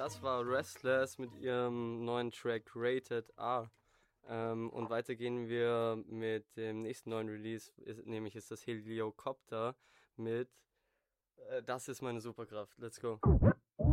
Das war Restless mit ihrem neuen Track Rated R. Und weiter gehen wir mit dem nächsten neuen Release, nämlich ist das Heliocopter mit Das ist meine Superkraft. Let's go.